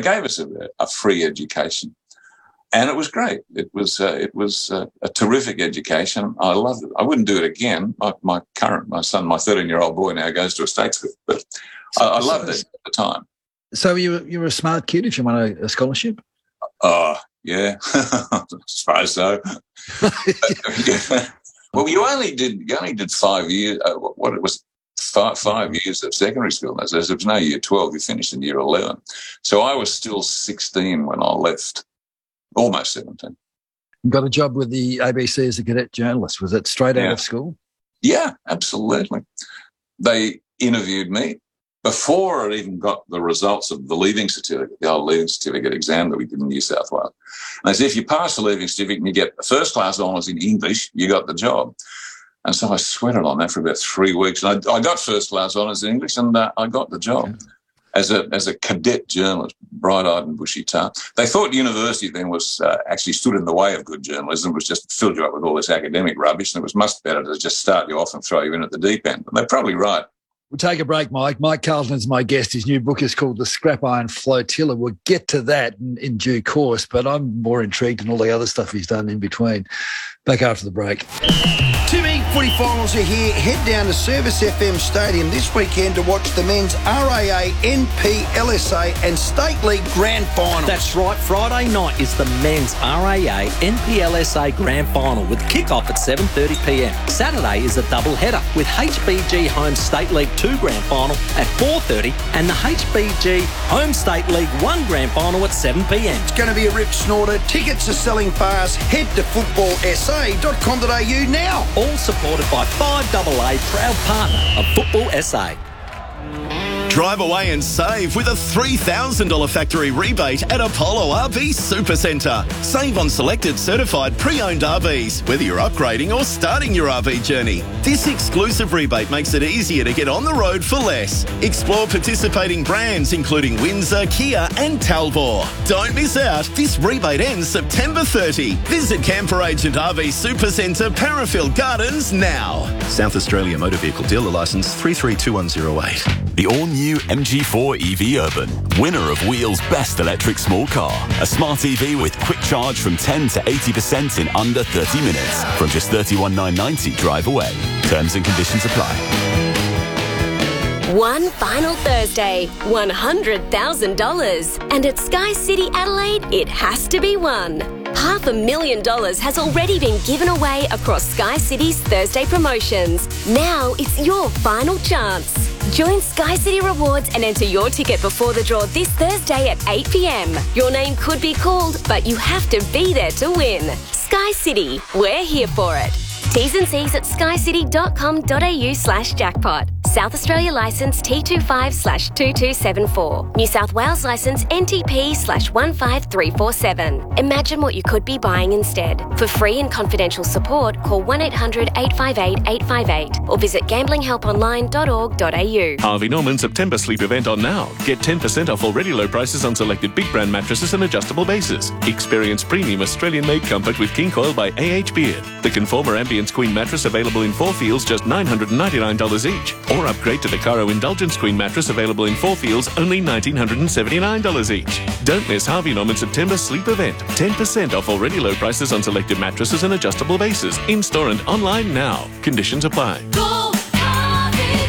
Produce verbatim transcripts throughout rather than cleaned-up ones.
gave us a, a free education. And it was great. It was uh, it was uh, a terrific education. I loved it. I wouldn't do it again. My, my current, my son, my thirteen-year-old boy now goes to a state school, but I, I loved it at the time. So you were, you were a smart kid if you won a, a scholarship? Oh, yeah, I suppose so. Yeah. Well, you only did you only did five years. Uh, what it was. Five, five years of secondary school. There was no year twelve. You finished in year eleven. So I was still sixteen when I left, almost seventeen. Got a job with the A B C as a cadet journalist. Was it straight yeah. out of school? Yeah, absolutely. They interviewed me before I even got the results of the leaving certificate, the old leaving certificate exam that we did in New South Wales. And they said, if you pass the leaving certificate and you get a first-class honours in English, you got the job. And so I sweated on that for about three weeks. And I, I got first-class honours in English, and uh, I got the job okay. as a as a cadet journalist, bright-eyed and bushy-tailed. They thought university then was uh, actually stood in the way of good journalism. It was just filled you up with all this academic rubbish, and it was much better to just start you off and throw you in at the deep end. And they're probably right. We'll take a break, Mike. Mike Carlton's my guest. His new book is called The Scrap Iron Flotilla. We'll get to that in, in due course, but I'm more intrigued in all the other stuff he's done in between. Back after the break. Two big footy finals are here. Head down to Service F M Stadium this weekend to watch the men's R A A, N P L S A and State League Grand Finals. That's right. Friday night is the men's R A A, N P L S A Grand Final with kick-off at seven thirty p m. Saturday is a double-header with H B G Home State League two Grand Final at four thirty and the H B G Home State League one Grand Final at seven p m. It's going to be a rip snorter. Tickets are selling fast. Head to football s a dot com dot a u now. All supported by five A A, proud partner of Football S A. Drive away and save with a three thousand dollars factory rebate at Apollo R V Supercentre. Save on selected certified pre-owned R Vs, whether you're upgrading or starting your R V journey. This exclusive rebate makes it easier to get on the road for less. Explore participating brands including Windsor, Kia and Talbot. Don't miss out. This rebate ends September thirtieth. Visit Camper Agent R V Supercentre, Parafield Gardens now. South Australia Motor Vehicle Dealer Licence three three two one zero eight. The all-new M G four E V Urban, winner of Wheel's Best Electric Small Car. A smart E V with quick charge from ten to eighty percent in under thirty minutes. From just thirty-one thousand nine hundred ninety drive away. Terms and conditions apply. One final Thursday, one hundred thousand dollars. And at Sky City Adelaide, it has to be won. Half a million dollars has already been given away across Sky City's Thursday promotions. Now it's your final chance. Join Sky City Rewards and enter your ticket before the draw this Thursday at eight p m. Your name could be called, but you have to be there to win. Sky City, we're here for it. T's and C's at skycity dot com dot a u slash jackpot. South Australia licence T twenty-five slash two two seven four. New South Wales licence N T P slash one five three four seven. Imagine what you could be buying instead. For free and confidential support, call one eight hundred eight five eight eight five eight or visit gambling help online dot org dot a u. Harvey Norman September sleep event on now. Get ten percent off already low prices on selected big brand mattresses and adjustable bases. Experience premium Australian-made comfort with King Coil by A H Beard. The Conformer Ambience Queen mattress available in four feels just nine hundred ninety-nine dollars each. Or upgrade to the Caro Indulgence Queen mattress available in four feels only one thousand nine hundred seventy-nine dollars each. Don't miss Harvey Norman September sleep event. ten percent off already low prices on selected mattresses and adjustable bases. In-store and online now. Conditions apply. Go, Harvey,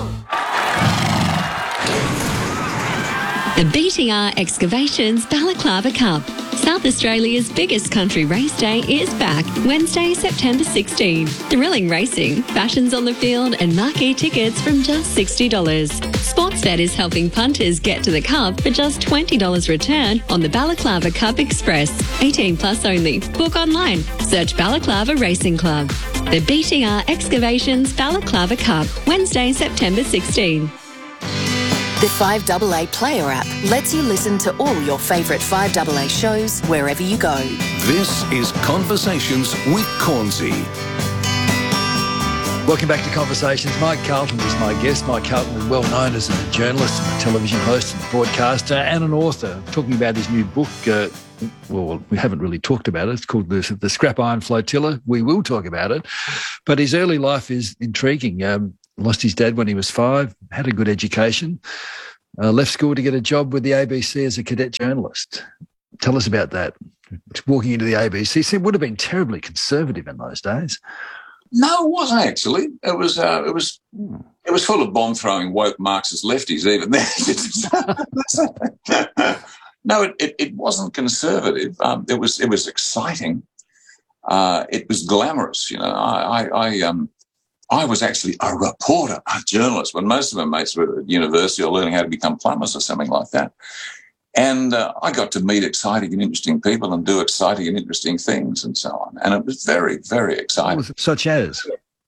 go! The B T R Excavations Balaclava Cup. South Australia's biggest country race day is back Wednesday, September sixteenth. Thrilling racing, fashions on the field and marquee tickets from just sixty dollars. Sportsbet is helping punters get to the Cup for just twenty dollars return on the Balaclava Cup Express. eighteen plus only. Book online. Search Balaclava Racing Club. The B T R Excavations Balaclava Cup, Wednesday, September sixteenth. The five A A Player app lets you listen to all your favourite five A A shows wherever you go. This is Conversations with Cornsey. Welcome back to Conversations. Mike Carlton is my guest. Mike Carlton is well known as a journalist and a television host and broadcaster and an author, talking about his new book. Uh, well, we haven't really talked about it. It's called The, the Scrap Iron Flotilla. We will talk about it. But his early life is intriguing. Um, lost his dad when he was five, had a good education, Uh, left school to get a job with the A B C as a cadet journalist. Tell us about that. Walking into the A B C, it would have been terribly conservative in those days. No, it wasn't actually. It was uh, it was it was full of bomb throwing woke Marxist lefties even then. No, it, it, it wasn't conservative. Um, it was it was exciting. Uh, it was glamorous. You know, I I, I um I was actually a reporter, a journalist, when most of my mates were at university or learning how to become plumbers or something like that. And uh, I got to meet exciting and interesting people and do exciting and interesting things and so on. And it was very, very exciting. Such as?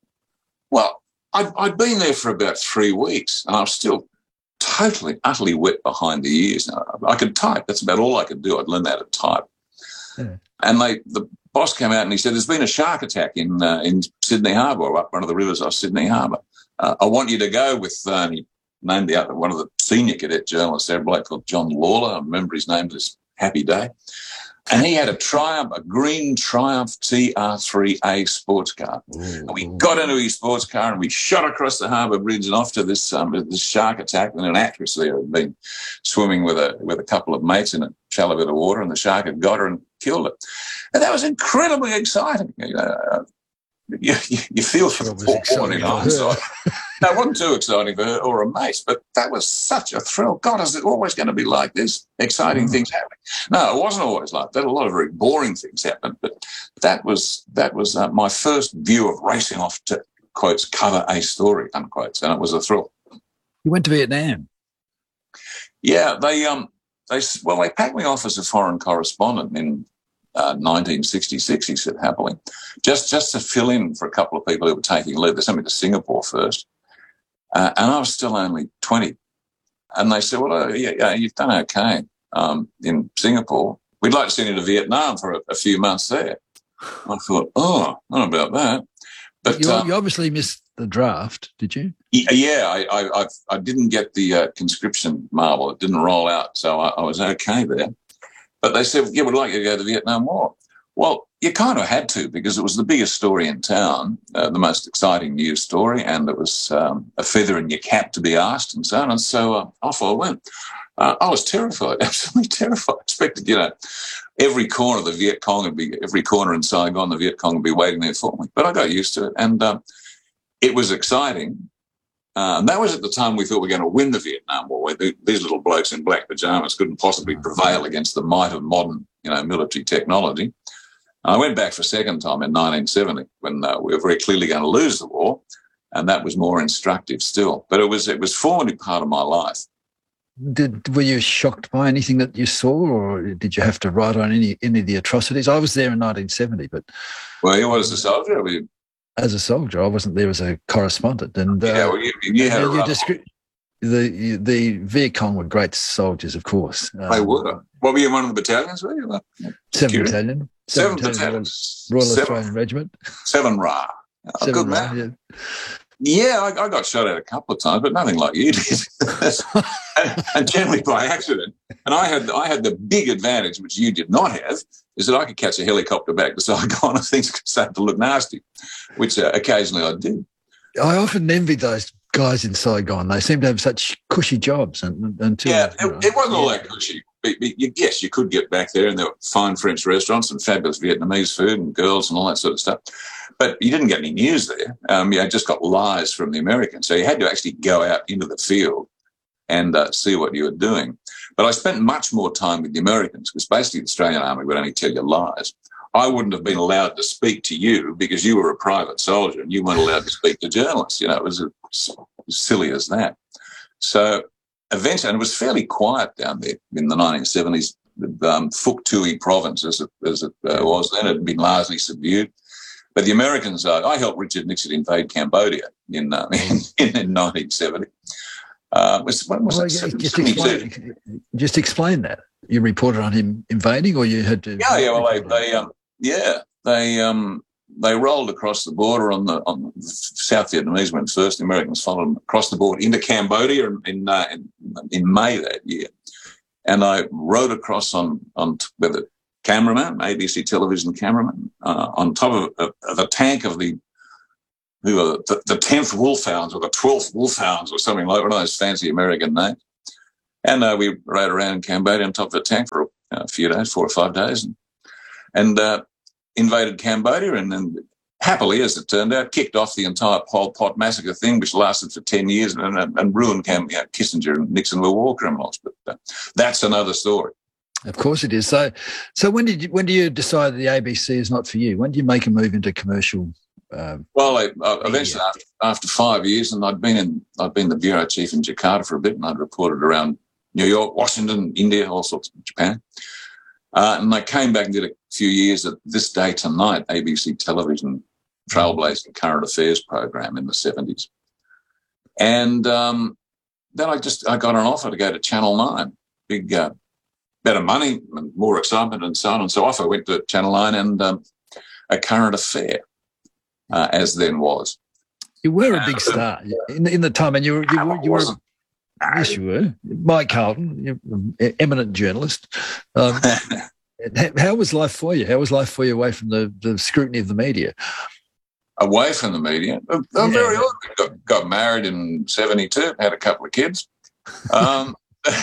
Well, I'd, I'd been there for about three weeks and I was still totally, utterly wet behind the ears. I could type. That's about all I could do. I'd learned how to type. Yeah. And they, the boss came out and he said, there's been a shark attack in uh, in Sydney Harbour, or up one of the rivers off Sydney Harbour. Uh, I want you to go with, uh, and he named the other, one of the senior cadet journalists there, a bloke called John Lawler. I remember his name was Happy Day. And he had a Triumph, a green Triumph T R three A sports car. Ooh. And we got into his sports car and we shot across the harbour bridge and off to this um, this shark attack. And an actress there had been swimming with a with a couple of mates in a shallow bit of water, and the shark had got her and killed her. And that was incredibly exciting. You know, you, you, you feel for the poor woman in hindsight. No, it wasn't too exciting for her or her mates, but that was such a thrill. God, is it always going to be like this? Exciting mm. things happening. No, it wasn't always like that. A lot of very boring things happened, but that was that was uh, my first view of racing off to, quotes, cover a story, unquotes, and it was a thrill. You went to Vietnam? Yeah, they um they well they packed me off as a foreign correspondent in Uh, nineteen sixty-six, he said happily, just just to fill in for a couple of people who were taking leave. They sent me to Singapore first, uh, and I was still only twenty. And they said, well, uh, yeah, yeah, you've done okay um, in Singapore. We'd like to send you to Vietnam for a, a few months there. I thought, oh, not about that. But you, uh, you obviously missed the draft, did you? Yeah, I I, I, I didn't get the uh, conscription marble. It didn't roll out, so I, I was okay there. But they said, yeah, we'd like you to go to the Vietnam War. Well, you kind of had to, because it was the biggest story in town, uh, the most exciting news story, and it was um, a feather in your cap to be asked and so on. And so uh, off I went. Uh, I was terrified, absolutely terrified. I expected, you know, every corner of the Viet Cong would be, every corner in Saigon, the Viet Cong would be waiting there for me. But I got used to it, and um, it was exciting. Uh, and that was at the time we thought we were going to win the Vietnam War. These little blokes in black pajamas couldn't possibly prevail against the might of modern, you know, military technology. I went back for a second time in nineteen seventy when uh, we were very clearly going to lose the war, and that was more instructive still. But it was it was formative part of my life. Did were you shocked by anything that you saw, or did you have to write on any any of the atrocities? I was there in nineteen seventy, but well, you was a soldier. We, As a soldier, I wasn't there as a correspondent. And uh, yeah, well, you, you had you a descri- the the Viet Cong were great soldiers, of course. Um, they were. What were you, one of the battalions? Were you? Like, Seven battalion. Seven, Seven battalion. Royal Seven, Australian Regiment. Seven Ra. Oh, Seven good Ra, man. Yeah, yeah I, I got shot at a couple of times, but nothing like you did, and, and generally by accident. And I had I had the big advantage, which you did not have, is that I could catch a helicopter back to Saigon and things started to look nasty, which uh, occasionally I did. I often envied those guys in Saigon. They seem to have such cushy jobs. And, until, yeah, you know, it, it wasn't yeah. all that cushy. But, but you, yes, you could get back there, and there were fine French restaurants and fabulous Vietnamese food and girls and all that sort of stuff. But you didn't get any news there. Um, you just got lies from the Americans. So you had to actually go out into the field and uh, see what you were doing. But I spent much more time with the Americans, because basically the Australian Army would only tell you lies. I wouldn't have been allowed to speak to you because you were a private soldier and you weren't allowed to speak to journalists. You know, it was as silly as that. So eventually, and it was fairly quiet down there in the nineteen seventies. The um, Phuoc Tuy province, as it, as it uh, was then, it had been largely subdued. But the Americans, uh, I helped Richard Nixon invade Cambodia in, uh, in, in nineteen seventy. Uh, was, when was well, that? Just explain, just explain that. You reported on him invading, or you had to? Yeah, yeah. Well, they, they um, yeah, they um, they rolled across the border on the on the South Vietnamese went first. The Americans followed them across the border into Cambodia in in, uh, in in May that year, and I rode across on on with a cameraman, A B C television cameraman, uh, on top of, of, of a tank of the. Who were the, the tenth Wolfhounds or the twelfth Wolfhounds or something like one of those fancy American names. And uh, we rode around in Cambodia on top of a tank for a few days, four or five days, and, and uh, invaded Cambodia and then happily, as it turned out, kicked off the entire Pol Pot massacre thing, which lasted for ten years and, and, and ruined Cam, you know, Kissinger and Nixon were war criminals. But uh, that's another story. Of course it is. So, so when did you, when do you decide that the A B C is not for you? When do you make a move into commercial? Uh, well, I, I eventually after, after five years, and I'd been in, I'd been the bureau chief in Jakarta for a bit, and I'd reported around New York, Washington, India, all sorts of Japan. Uh, and I came back and did a few years at This Day Tonight, A B C television trailblazing current affairs program in the seventies. And um, then I just, I got an offer to go to Channel nine, big, uh, better money and more excitement and so on. And so off I went to Channel nine and um, A Current Affair, uh, as then was. You were a big uh, star in, in the time, and you were, you were, you were, yes, you were. Mike Carlton, you're an eminent journalist. Um, how was life for you? How was life for you away from the, the scrutiny of the media? Away from the media? I'm yeah. very old. Got, got married in seventy-two, had a couple of kids. Um,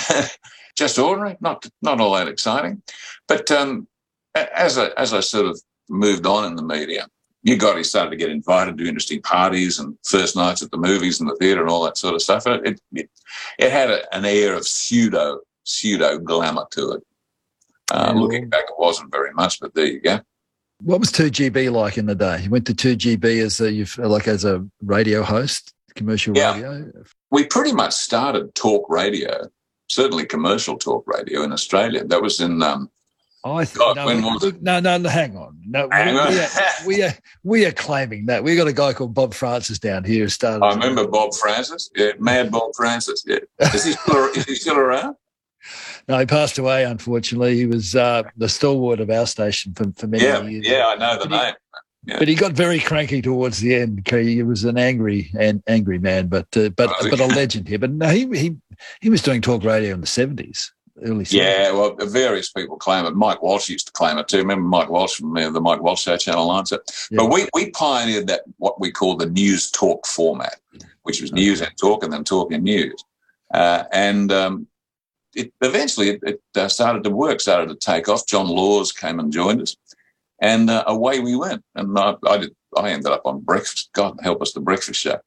just ordinary, not not all that exciting. But um, as I, as I sort of moved on in the media, you got, he started to get invited to interesting parties and first nights at the movies and the theatre and all that sort of stuff. It it, it had a, an air of pseudo pseudo glamour to it. Uh, yeah. Looking back, it wasn't very much, but there you go. What was two G B like in the day? You went to two G B as a, you've, like as a radio host, commercial yeah. radio? We pretty much started talk radio, certainly commercial talk radio in Australia. That was in... Um, I think, God, no, when we, was it? no, no, no, hang on. No, hang we, on. We, are, we, are, we are claiming that. We've got a guy called Bob Francis down here who started... I remember Bob Francis. Yeah, Mad Bob Francis. Yeah. Is he still, is he still around? No, he passed away, unfortunately. He was uh, the stalwart of our station for, for many yeah, years. Yeah, I know the but name. He, yeah. But he got very cranky towards the end. He was an angry and angry man, but uh, but oh, but a legend here. But no, he he he was doing talk radio in the seventies, early seventies. Yeah, well, various people claim it. Mike Walsh used to claim it too. Remember Mike Walsh from uh, the Mike Walsh Show, Channel nine? So, yeah. But we, we pioneered that, what we call the news talk format, which was okay. news and talk and then talk and news. Uh, and... Um, It, eventually, it, it uh, started to work, started to take off. John Laws came and joined us, and uh, away we went. And I, I, did, I ended up on Breakfast, God help us, the Breakfast Show,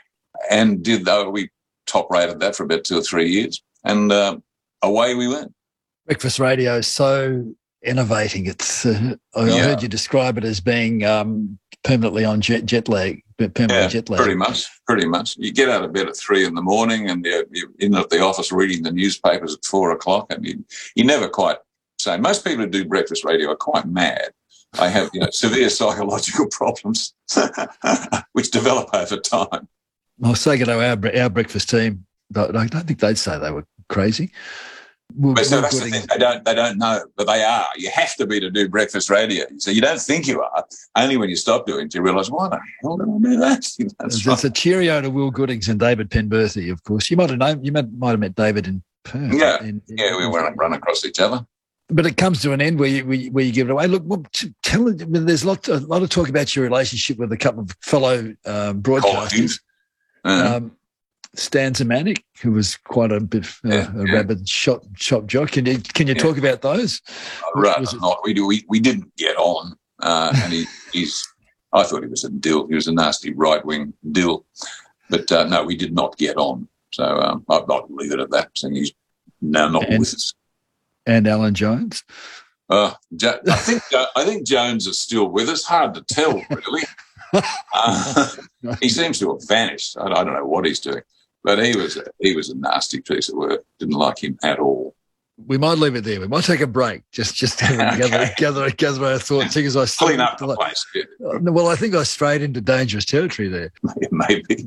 and did uh, we top rated that for about two or three years, and uh, away we went. Breakfast radio is so innovating. It's uh, I yeah. heard you describe it as being um, permanently on jet, jet lag. Permanently yeah, jet lag. pretty much, pretty much. You get out of bed at three in the morning, and you're, you're in at the office reading the newspapers at four o'clock, and you you never quite say. Most people who do breakfast radio are quite mad. They have you know severe psychological problems, which develop over time. I'll say to our our breakfast team, but I don't think they'd say they were crazy. We're, but so that's the thing. They don't. They don't know, but they are. You have to be to do breakfast radio. So you don't think you are. Only when you stop doing it, you realise, why the hell did I do that? You know, There's right. a cheerio to Will Goodings and David Penberthy, of course. You might have known. You might, might have met David in Perth. Yeah, in, in, yeah, we run, run across each other. But it comes to an end where you where you, where you give it away. Look, well, tell. I mean, there's a lot, a lot of talk about your relationship with a couple of fellow um, broadcasters. Uh-huh. Um, Stan Zemanek, who was quite a bit uh, yeah, a yeah. rabid shop shop jock. Can you can you yeah. talk about those? Uh, right, not. We do. We, we didn't get on, uh, and he, he's. I thought he was a dill. He was a nasty right wing dill, but uh, no, we did not get on. So um, I'd not leave it at that. Saying he's now not and, with us. And Alan Jones. Uh, jo- I think uh, I think Jones is still with us. Hard to tell, really. uh, he seems to have vanished. I, I don't know what he's doing. But he was a, he was a nasty piece of work. Didn't like him at all. We might leave it there. We might take a break. Just just to okay. gather, gather gather our thoughts. Because I clean up the place. Yeah. Well, I think I strayed into dangerous territory there. Maybe.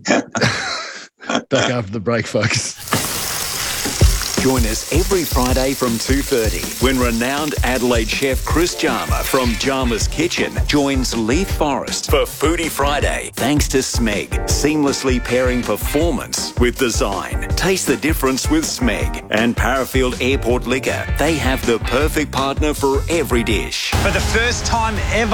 Back after the break, folks. Join us every Friday from two thirty when renowned Adelaide chef Chris Jarma from Jarma's Kitchen joins Leith Forrest for Foodie Friday. Thanks to Smeg, seamlessly pairing performance with design. Taste the difference with Smeg and Parafield Airport Liquor. They have the perfect partner for every dish. For the first time ever,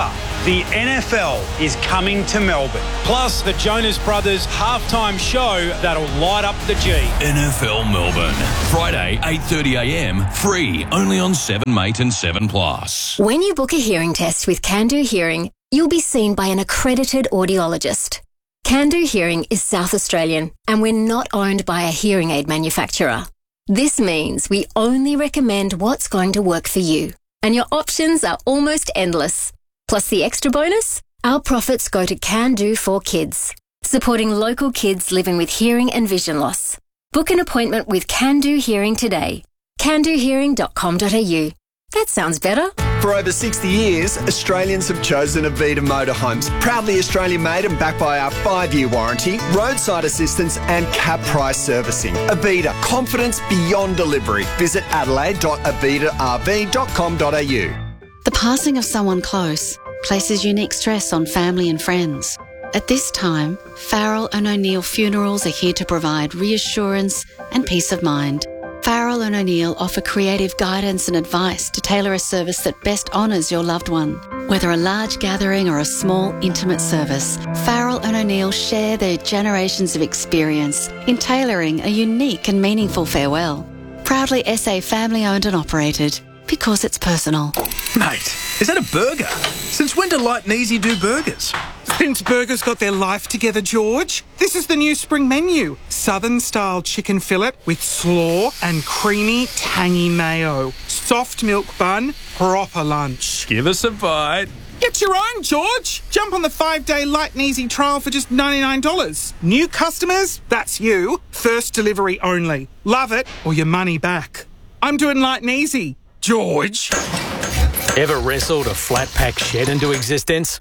The N F L is coming to Melbourne. Plus, the Jonas Brothers halftime show that'll light up the G. N F L Melbourne. Friday, eight thirty a m. Free. Only on seven mate and seven plus. When you book a hearing test with Can Do Hearing, you'll be seen by an accredited audiologist. Can Do Hearing is South Australian, and we're not owned by a hearing aid manufacturer. This means we only recommend what's going to work for you, and your options are almost endless. Plus the extra bonus, our profits go to Can Do for Kids, supporting local kids living with hearing and vision loss. Book an appointment with Can Do Hearing today. can do hearing dot com dot a u. That sounds better. For over sixty years, Australians have chosen Avita Motorhomes. Proudly Australian made and backed by our five-year warranty, roadside assistance and cap price servicing. Avita, confidence beyond delivery. Visit adelaide dot avita r v dot com dot a u. The passing of someone close places unique stress on family and friends. At this time, Farrell and O'Neill Funerals are here to provide reassurance and peace of mind. Farrell and O'Neill offer creative guidance and advice to tailor a service that best honours your loved one. Whether a large gathering or a small, intimate service, Farrell and O'Neill share their generations of experience in tailoring a unique and meaningful farewell. Proudly S A family-owned and operated, because it's personal. Mate, is that a burger? Since when do Light and Easy do burgers? Since burgers got their life together, George. This is the new spring menu. Southern-style chicken fillet with slaw and creamy, tangy mayo. Soft milk bun, proper lunch. Give us a bite. Get your own, George. Jump on the five-day Light and Easy trial for just ninety-nine dollars. New customers? That's you. First delivery only. Love it or your money back. I'm doing Light and Easy. George. Ever wrestled a flat pack shed into existence?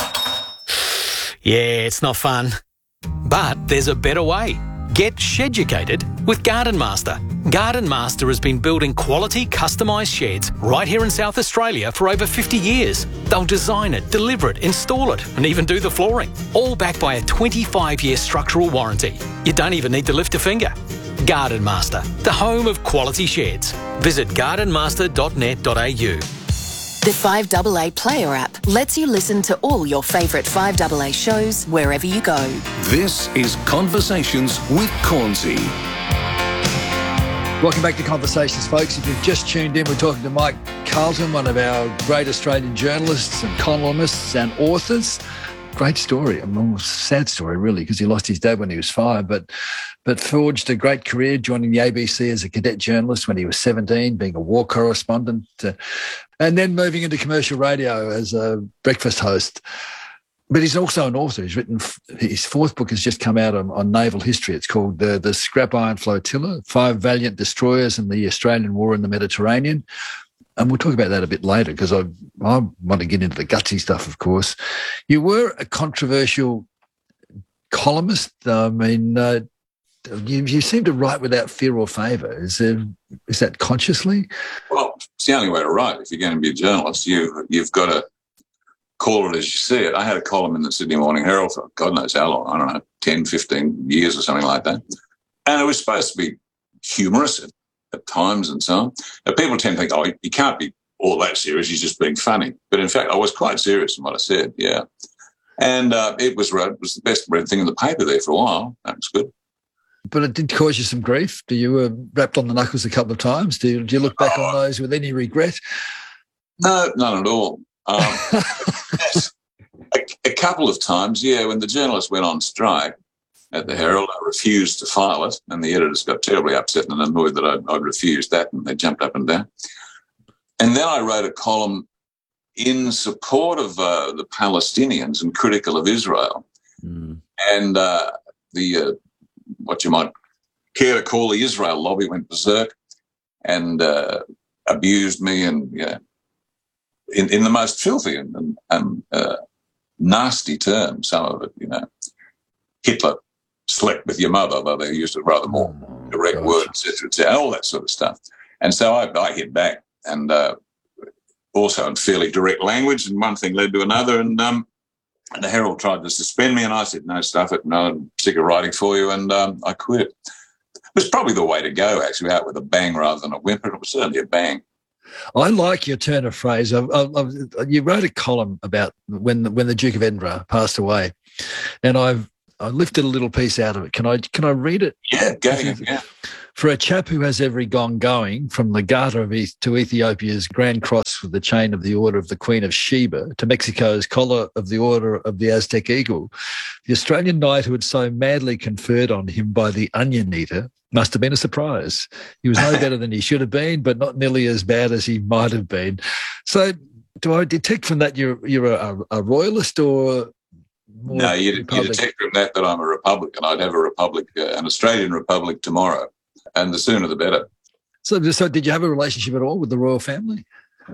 Yeah, it's not fun. But there's a better way. Get sheducated with Garden Master. Garden Master has been building quality customised sheds right here in South Australia for over fifty years. They'll design it, deliver it, install it, and even do the flooring. All backed by a twenty-five year structural warranty. You don't even need to lift a finger. Garden Master, the home of quality sheds. Visit garden master dot net dot a u. The five A A Player app lets you listen to all your favourite five A A shows wherever you go. This is Conversations with Cornsey. Welcome back to Conversations, folks. If you've just tuned in, we're talking to Mike Carlton, one of our great Australian journalists and columnists and authors. Great story, a more sad story, really, because he lost his dad when he was five, but but forged a great career, joining the A B C as a cadet journalist when he was seventeen, being a war correspondent, uh, and then moving into commercial radio as a breakfast host. But he's also an author. He's written, his fourth book has just come out on, on naval history. It's called uh, The Scrap Iron Flotilla, Five Valiant Destroyers in the Australian War in the Mediterranean. And we'll talk about that a bit later, because I, I want to get into the gutsy stuff, of course. You were a controversial columnist. I mean, uh, you, you seem to write without fear or favour. Is there, is that consciously? Well, it's the only way to write. If you're going to be a journalist, you, you've got to call it as you see it. I had a column in the Sydney Morning Herald for God knows how long, I don't know, ten, fifteen years or something like that. And it was supposed to be humorous at times and so on. Now, people tend to think, oh, you can't be all that serious, he's just being funny. But in fact, I was quite serious in what I said, yeah. And uh, it was read, it was the best read thing in the paper there for a while. That was good. But it did cause you some grief. Do you uh, wrapped on the knuckles a couple of times? Do you, do you look back oh, on those with any regret? No, none at all. Um, yes, a, a couple of times, yeah, when the journalists went on strike at the Herald, I refused to file it, and the editors got terribly upset and annoyed that I'd, I'd refused that, and they jumped up and down. And then I wrote a column in support of uh, the Palestinians and critical of Israel. Mm. And uh, the, uh, what you might care to call the Israel lobby went berserk and uh, abused me and, you know, in, in the most filthy and, and, and uh, nasty terms, some of it, you know. Hitler slept with your mother, though they used a rather more oh, direct gosh. word, et cetera, et cetera, all that sort of stuff. And so I, I hit back, and uh, also in fairly direct language, and one thing led to another, and, um, and the Herald tried to suspend me, and I said, no, stuff it, no, I'm sick of writing for you, and um, I quit. It was probably the way to go, actually, out with a bang rather than a whimper. It was certainly a bang. I like your turn of phrase. I've, I've, I've, you wrote a column about when the, when the Duke of Edinburgh passed away, and I've I lifted a little piece out of it. Can I can I read it? Yeah, go ahead. Yeah. For a chap who has every gong going, from the Garter of East to Ethiopia's Grand Cross with the chain of the Order of the Queen of Sheba, to Mexico's collar of the Order of the Aztec Eagle, the Australian knight who had so madly conferred on him by the Onion Eater must have been a surprise. He was no better than he should have been, but not nearly as bad as he might have been. So do I detect from that you're you're a, a royalist or more No, you, you Republic? detect from that that I'm a Republican. I'd have a Republic, uh, an Australian Republic tomorrow, and the sooner the better. So, so did you have a relationship at all with the royal family?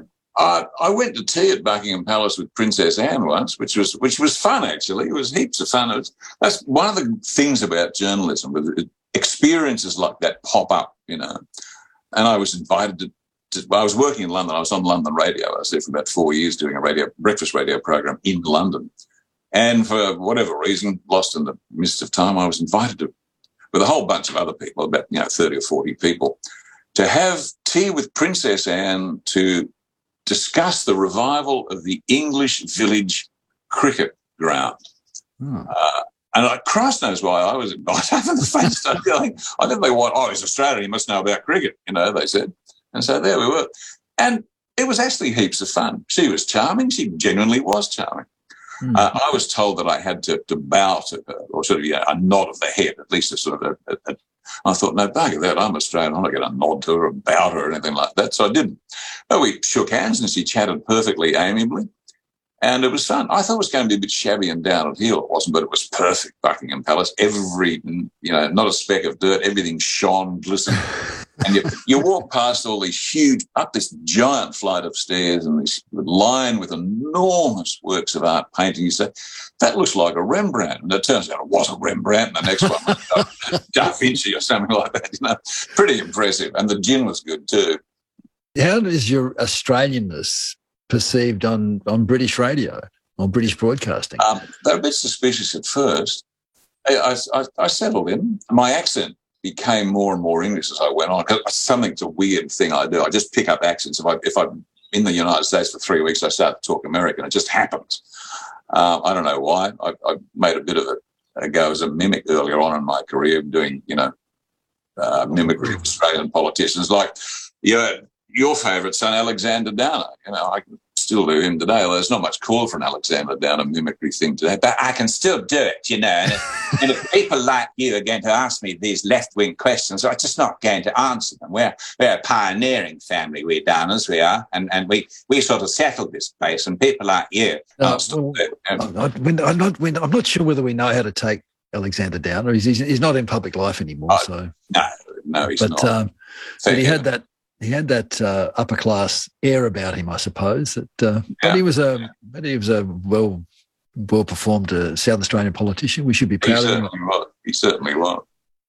Uh, I went to tea at Buckingham Palace with Princess Anne once, which was which was fun, actually. It was heaps of fun. It was, that's one of the things about journalism. With experiences like that pop up, you know. And I was invited to, to well, I was working in London. I was on London radio. I was there for about four years doing a radio breakfast radio program in London. And for whatever reason, lost in the midst of time, I was invited to, with a whole bunch of other people, about, you know, thirty or forty people, to have tea with Princess Anne to discuss the revival of the English village cricket ground. Hmm. Uh, and I, Christ knows why I was invited. I haven't the faintest idea. I didn't know what, oh, he's Australian, he must know about cricket, you know, they said. And so there we were. And it was actually heaps of fun. She was charming. She genuinely was charming. Hmm. Uh, I was told that I had to, to bow to her, or sort of, yeah, a nod of the head, at least a sort of a, a, a I thought, no, bugger that, I'm Australian, I'm not going to nod to her or bow to her or anything like that. So I didn't. But we shook hands and she chatted perfectly amiably. And it was fun. I thought it was going to be a bit shabby and down at heel. It wasn't, but it was perfect. Buckingham Palace, every, you know, not a speck of dirt, everything shone, glistened. And you, you walk past all these huge, up this giant flight of stairs and this line with enormous works of art painting. You say, that looks like a Rembrandt. And it turns out it was a Rembrandt. And the next one was Da Vinci or something like that. You know, pretty impressive. And the gin was good too. How is your Australianness perceived on, on British radio, on British broadcasting? Um, they were a bit suspicious at first. I, I, I settled in. My accent became more and more English as I went on. It's something, it's a weird thing I do. I just pick up accents. If, I, if I'm in the United States for three weeks, I start to talk American. It just happens. Uh, I don't know why. I, I made a bit of a, a go as a mimic earlier on in my career, doing, you know, uh, mimicry of Australian politicians, like your, your favourite son, Alexander Downer. You know, I can still do him today. Well, there's not much call for an Alexander Downer mimicry thing today, but I can still do it, you know. And if, and if people like you are going to ask me these left-wing questions, I'm just not going to answer them. We're, we're a pioneering family, we Downers, we are, and, and we, we sort of settled this place, and people like you Uh, are still there. I'm not, when- I'm, not, when- I'm not sure whether we know how to take Alexander Downer. He's, he's, he's not in public life anymore. Oh, so, No, no, he's but, not. Um, but he Fair had that he had that uh, upper class air about him, I suppose. That, uh, Yeah. but he was a but he was a well well performed uh, South Australian politician. We should be He proud of him. certainly was. He certainly was.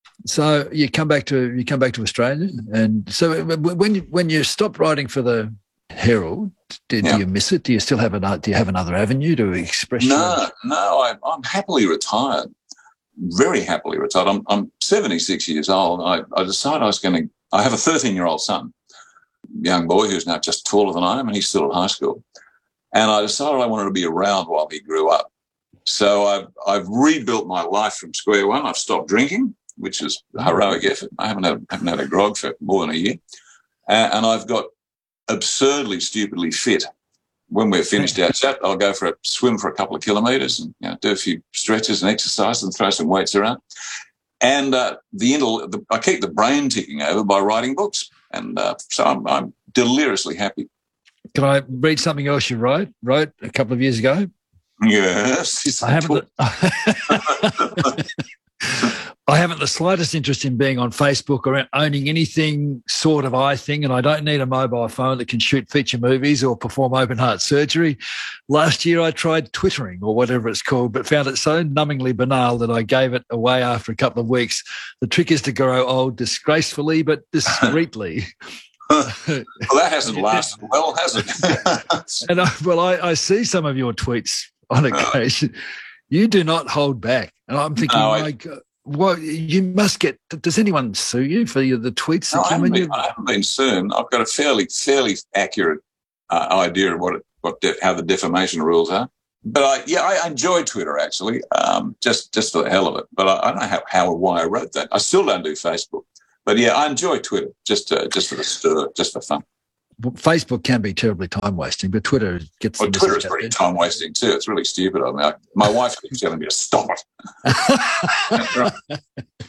So you come back to you come back to Australia, and so when you, when you stopped writing for the Herald, did Yeah. do you miss it? Do you still have an do you have another avenue to express? No, your- no, I, I'm happily retired, very happily retired. I'm, I'm seventy-six years old. I, I decided I was going to, I have a thirteen-year-old son, young boy who's now just taller than I am, and he's still at high school. And I decided I wanted to be around while he grew up. So I've, I've rebuilt my life from square one. I've stopped drinking, which is a heroic effort. I haven't had, haven't had a grog for more than a year. Uh, and I've got absurdly, stupidly fit. When we're finished our chat, I'll go for a swim for a couple of kilometres and, you know, do a few stretches and exercise and throw some weights around. And uh, the, the I keep the brain ticking over by writing books. And uh, so I'm, I'm deliriously happy. Can I read something else you wrote wrote a couple of years ago? Yes. I haven't. I haven't the slightest interest in being on Facebook or owning anything sort of I thing, and I don't need a mobile phone that can shoot feature movies or perform open heart surgery. Last year I tried Twittering or whatever it's called, but found it so numbingly banal that I gave it away after a couple of weeks. The trick is to grow old disgracefully but discreetly. Well, that hasn't lasted well, has it? And I, well, I, I see some of your tweets on occasion. You do not hold back, and I'm thinking, No, my I- God, well, you must get. Does anyone sue you for your, the tweets that No, I, come haven't in? been, I haven't been sued. I've got a fairly fairly accurate uh, idea of what it, what de- how the defamation rules are. But I, yeah, I enjoy Twitter actually, um, just just for the hell of it. But I, I don't know how, how or why I wrote that. I still don't do Facebook. But yeah, I enjoy Twitter just uh, just for the stir, just for fun. Well, Facebook can be terribly time wasting, but Twitter gets. Well, the Twitter is message out pretty there. time wasting too. It's really stupid. I mean, I, my wife keeps telling me to stop it.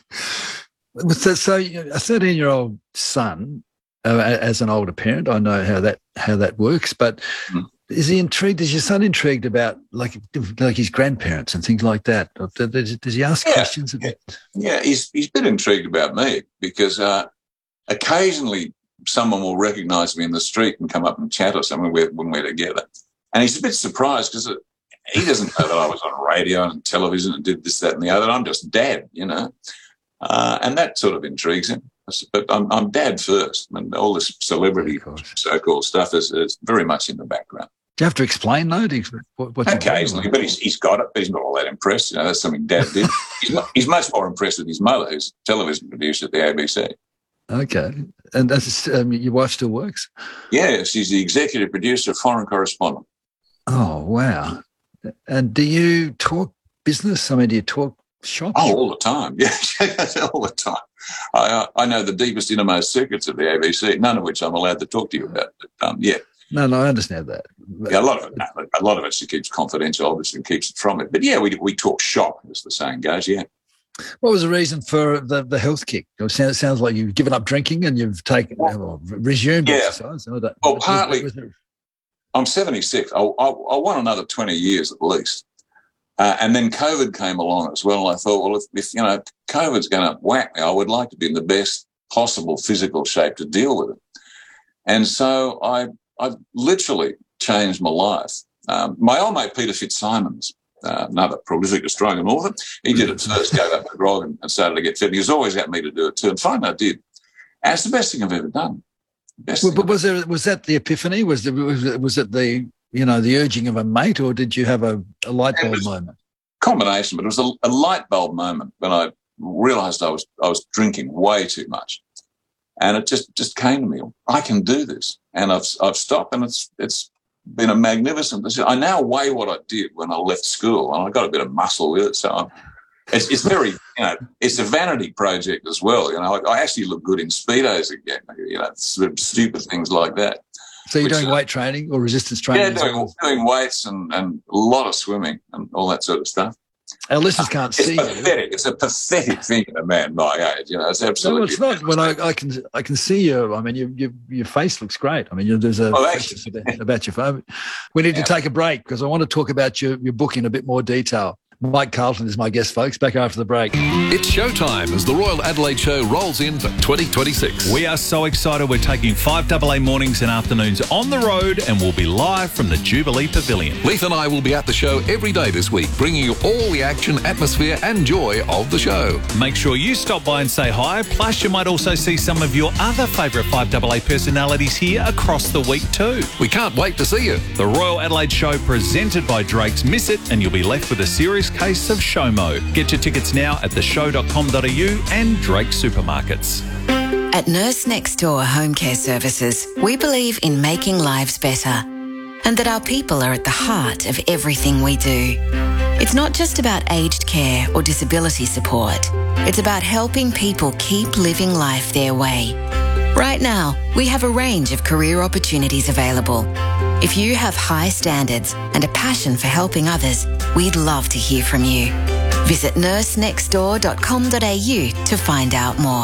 So, so a thirteen-year-old son, uh, as an older parent, I know how that how that works. But mm. is he intrigued? Is your son intrigued about like like his grandparents and things like that? Does, does he ask yeah, questions about? Yeah, he's he's been intrigued about me because uh, occasionally someone will recognise me in the street and come up and chat or something when we're, when we're together, and he's a bit surprised because he doesn't know that I was on radio and television and did this, that, and the other. I'm just dad, you know. Uh, and that sort of intrigues him. But I'm, I'm dad first. I mean, all this celebrity so-called stuff is, is very much in the background. Do you have to explain, though? Do you, what, what Occasionally, but he's, he's got it, but he's not all that impressed. You know, that's something dad did. he's, not, he's much more impressed with his mother, who's a television producer at the A B C. Okay. And that's, um, your wife still works? Yeah, she's the executive producer of Foreign Correspondent. Oh, wow. And do you talk business? I mean, do you talk shop? Oh, all the time. Yeah, all the time. I, uh, I know the deepest, innermost secrets of the A B C, none of which I'm allowed to talk to you about. But, um, yeah. No, no, I understand that. Yeah, a lot of it, no, a lot of it she keeps confidential, obviously, and keeps it from it. But yeah, we we talk shop, as the saying goes. Yeah. What was the reason for the, the health kick? It sounds, sounds like you've given up drinking and you've taken or resumed yeah. exercise. I don't, well, partly. was there... I'm seventy-six. I, I, I want another twenty years at least. Uh, and then COVID came along as well. And I thought, well, if, if you know, COVID's going to whack me, I would like to be in the best possible physical shape to deal with it. And so I, I literally changed my life. Um, my old mate, Peter Fitzsimons, uh, another prolific Australian author, he did it first, gave up the grog and, and started to get fit. He was always at me to do it too. And finally I did. And it's the best thing I've ever done. Best well, but was there, was that the epiphany? Was, there, was, it, was it the, you know, the urging of a mate, or did you have a, a light bulb moment? Combination, but it was a, a light bulb moment when I realised I was I was drinking way too much, and it just, just came to me. I can do this, and I've I've stopped, and it's it's been a magnificent decision. I now weigh what I did when I left school, and I got a bit of muscle with it. So I'm, it's it's very you know it's a vanity project as well. You know, I, I actually look good in Speedos again. You know, sort of stupid things like that. So you're Which, doing uh, weight training or resistance training? Yeah, doing, well? doing weights and, and a lot of swimming and all that sort of stuff. Our listeners can't it's see pathetic. you. It's a pathetic thing in a man my age. You know, it's absolutely. No, it's not. When I, I can I can see you. I mean, your your, your face looks great. I mean, you, there's a oh, actually, about your phone. We need yeah. to take a break because I want to talk about your, your book in a bit more detail. Mike Carlton is my guest, folks. Back after the break. It's showtime as the Royal Adelaide Show rolls in for twenty twenty-six. We are so excited. We're taking five double A mornings and afternoons on the road, and we'll be live from the Jubilee Pavilion. Leith and I will be at the show every day this week, bringing you all the action, atmosphere and joy of the show. Make sure you stop by and say hi. Plus, you might also see some of your other favourite five double A personalities here across the week too. We can't wait to see you. The Royal Adelaide Show presented by Drake's. Miss it and you'll be left with a serious case of SHOMO. Get your tickets now at the show dot com dot a u and Drake Supermarkets. At Nurse Next Door Home Care Services, we believe in making lives better and that our people are at the heart of everything we do. It's not just about aged care or disability support. It's about helping people keep living life their way. Right now, we have a range of career opportunities available. If you have high standards and a passion for helping others, we'd love to hear from you. Visit nurse next door dot com dot a u to find out more.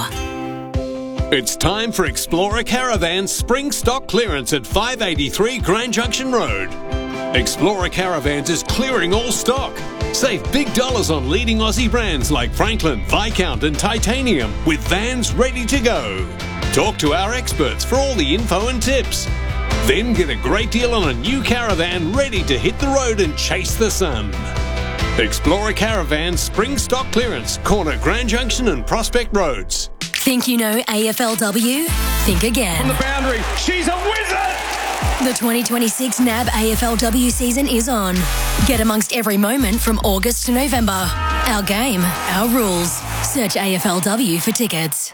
It's time for Explorer Caravan's spring stock clearance at five eighty-three Grand Junction Road. Explorer Caravans is clearing all stock. Save big dollars on leading Aussie brands like Franklin, Viscount and Titanium with vans ready to go. Talk to our experts for all the info and tips. Then get a great deal on a new caravan ready to hit the road and chase the sun. Explorer Caravan Spring Stock Clearance, corner Grand Junction and Prospect Roads. Think you know A F L W? Think again. On the boundary, she's a wizard! The twenty twenty-six N A B A F L W season is on. Get amongst every moment from August to November. Our game, our rules. Search A F L W for tickets.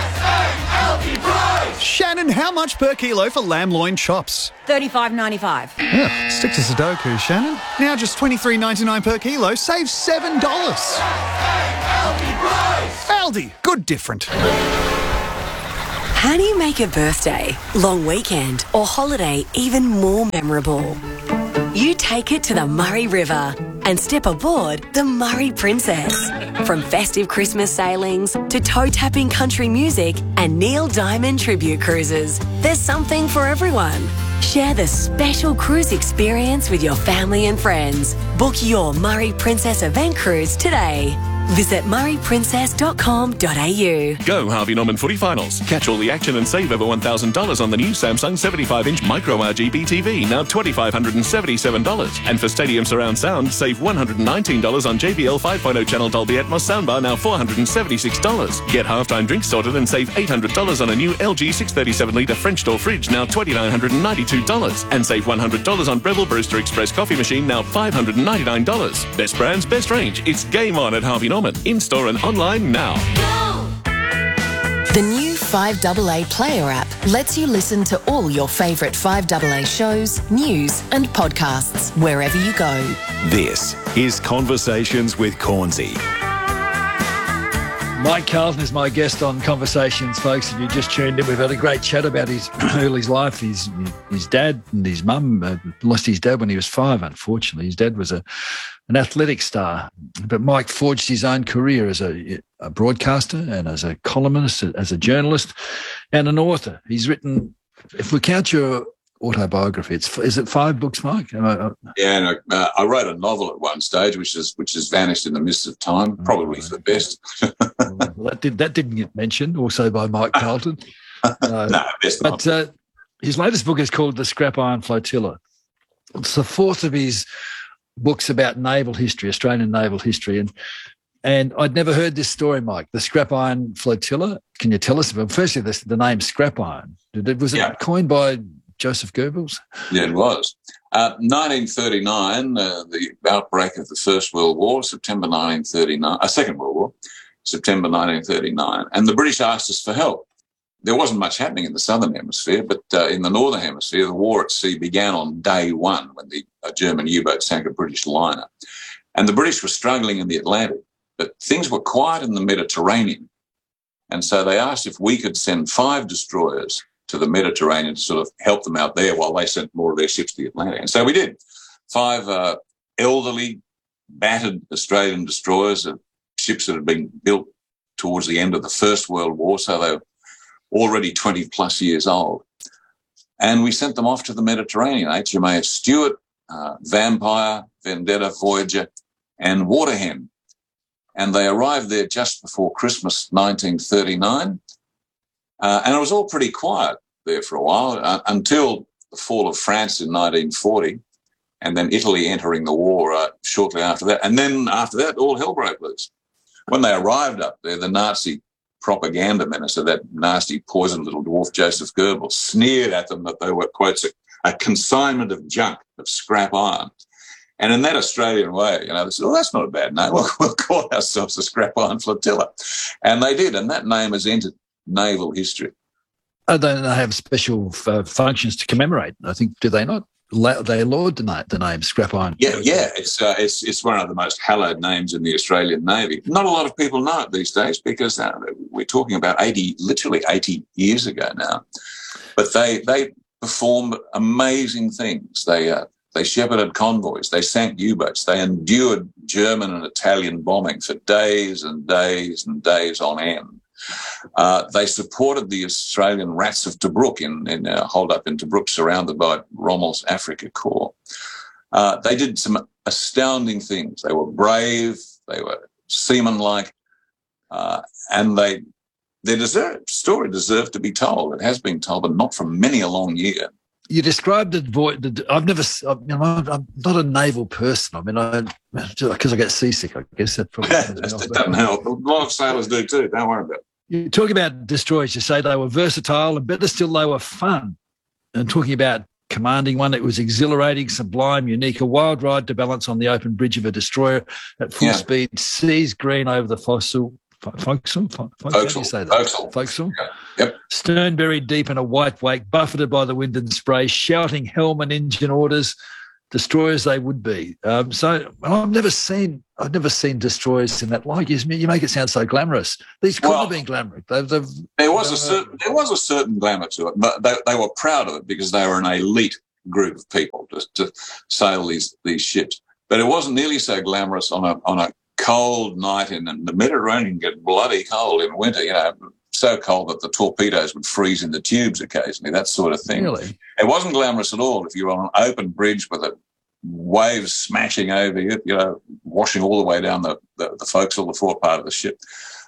Shannon, how much per kilo for lamb loin chops? thirty-five ninety-five. Yeah, stick to Sudoku, Shannon. Now just twenty-three ninety-nine per kilo, save seven dollars. Aldi, good different. How do you make a birthday, long weekend or holiday even more memorable? You take it to the Murray River and step aboard the Murray Princess. From festive Christmas sailings to toe-tapping country music and Neil Diamond tribute cruises, there's something for everyone. Share the special cruise experience with your family and friends. Book your Murray Princess event cruise today. Visit murray princess dot com dot a u. Go Harvey Norman Footy Finals. Catch all the action and save over one thousand dollars on the new Samsung seventy-five inch Micro R G B T V, now two thousand five hundred seventy-seven dollars. And for Stadium Surround Sound, save one hundred nineteen dollars on J B L five point oh channel Dolby Atmos soundbar, now four hundred seventy-six dollars. Get halftime drinks sorted and save eight hundred dollars on a new L G six thirty-seven litre French door fridge, now two thousand nine hundred ninety-two dollars. And save one hundred dollars on Breville Brewster Express coffee machine, now five hundred ninety-nine dollars. Best brands, best range. It's game on at Harvey Norman. In-store and online now. The new five A A Player app lets you listen to all your favourite five A A shows, news and podcasts wherever you go. This is Conversations with Cornsey. Mike Carlton is my guest on Conversations, folks. If you just tuned in, we've had a great chat about his early life. His his dad and his mum uh, lost his dad when he was five, unfortunately. His dad was a an athletic star. But Mike forged his own career as a, a broadcaster and as a columnist, as a journalist and an author. He's written, if we count your autobiography, it's is it five books, Mike? I, yeah, and I, uh, I wrote a novel at one stage, which is which has vanished in the mist of time, probably for the best. well, that did that didn't get mentioned, also by Mike Carlton. Uh, no, best but uh, his latest book is called The Scrap Iron Flotilla. It's the fourth of his books about naval history, Australian naval history, and and I'd never heard this story, Mike. The Scrap Iron Flotilla. Can you tell us about? Firstly, the, the name Scrap Iron. Did it, was it yeah. coined by Joseph Goebbels? Yeah, it was. Uh, nineteen thirty-nine, uh, the outbreak of the First World War, September nineteen thirty-nine, uh, Second World War, September nineteen thirty-nine, and the British asked us for help. There wasn't much happening in the Southern Hemisphere, but uh, in the Northern Hemisphere, the war at sea began on day one when the uh, German U-boat sank a British liner. And the British were struggling in the Atlantic, but things were quiet in the Mediterranean. And so they asked if we could send five destroyers to the Mediterranean to sort of help them out there while they sent more of their ships to the Atlantic. And so we did. Five uh, elderly, battered Australian destroyers, uh, ships that had been built towards the end of the First World War, so they were already twenty plus years old. And we sent them off to the Mediterranean, H M A S Stuart, uh, Vampire, Vendetta, Voyager, and Waterhen. And they arrived there just before Christmas nineteen thirty-nine. Uh, and it was all pretty quiet there for a while uh, until the fall of France in nineteen forty, and then Italy entering the war uh, shortly after that. And then after that, all hell broke loose. When they arrived up there, the Nazi propaganda minister, that nasty, poisoned little dwarf Joseph Goebbels, sneered at them that they were, quotes, a, a consignment of junk, of scrap iron. And in that Australian way, you know, they said, well, that's not a bad name. We'll, we'll call ourselves the Scrap Iron Flotilla. And they did, and that name has entered naval history. Oh, they have special uh, functions to commemorate, I think, do they not? They laud the name, the name Scrap Iron. Yeah, yeah, it's uh, it's it's one of the most hallowed names in the Australian Navy. Not a lot of people know it these days because uh, we're talking about eighty, literally eighty years ago now. But they they performed amazing things. They uh, they shepherded convoys. They sank U-boats. They endured German and Italian bombing for days and days and days on end. Uh, they supported the Australian Rats of Tobruk in, in a hold-up in Tobruk, surrounded by Rommel's Afrika Korps. Uh, they did some astounding things. They were brave, they were seaman-like, uh, and they their deserved, story deserved to be told. It has been told, but not for many a long year. You described it. The, I've never. You know, I'm not a naval person. I mean, I because I get seasick. I guess that probably it doesn't help. A lot of sailors do too. Don't worry about it. You talk about destroyers. You say they were versatile, and better still, they were fun. And talking about commanding one, it was exhilarating, sublime, unique, a wild ride to balance on the open bridge of a destroyer at full yeah. speed, seas green over the fossil Forecastle? Fo- Fo- How do you Forecastle. say that? Forecastle. Forecastle. Yeah. Yep. Stern buried deep in a white wake, buffeted by the wind and spray, shouting helm and engine orders, destroyers they would be. Um, so well, I've never seen I've never seen destroyers in that light. You, you make it sound so glamorous. These couldn't Well, have been glamorous. They've, they've, There was uh, a certain there was a certain glamour to it, but they, they were proud of it because they were an elite group of people to, to sail these these ships. But it wasn't nearly so glamorous on a on a cold night in the Mediterranean. Get bloody cold in winter, you know, so cold that the torpedoes would freeze in the tubes occasionally. That sort of thing. Really? It wasn't glamorous at all if you were on an open bridge with a waves smashing over you, you know, washing all the way down the, the, the forecastle, the fore part of the ship,